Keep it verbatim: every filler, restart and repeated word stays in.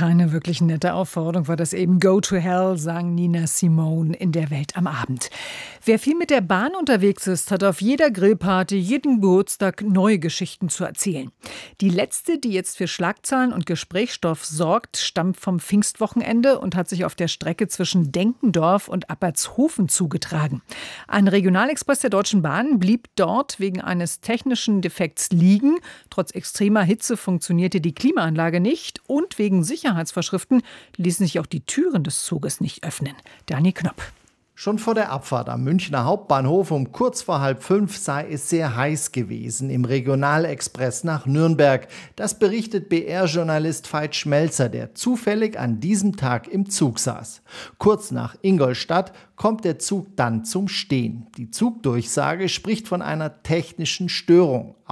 Keine wirklich nette Aufforderung war das eben. Go to hell, sang Nina Simone in der Welt am Abend. Wer viel mit der Bahn unterwegs ist, hat auf jeder Grillparty, jeden Geburtstag neue Geschichten zu erzählen. Die letzte, die jetzt für Schlagzeilen und Gesprächsstoff sorgt, stammt vom Pfingstwochenende und hat sich auf der Strecke zwischen Denkendorf und Appertshofen zugetragen. Ein Regionalexpress der Deutschen Bahn blieb dort wegen eines technischen Defekts liegen. Trotz extremer Hitze funktionierte die Klimaanlage nicht und wegen Sicherheitsvorschriften ließen sich auch die Türen des Zuges nicht öffnen. Dani Knopp. Schon vor der Abfahrt am Münchner Hauptbahnhof um kurz vor halb fünf sei es sehr heiß gewesen im Regionalexpress nach Nürnberg. Das berichtet B R-Journalist Veit Schmelzer, der zufällig an diesem Tag im Zug saß. Kurz nach Ingolstadt kommt der Zug dann zum Stehen. Die Zugdurchsage spricht von einer technischen Störung.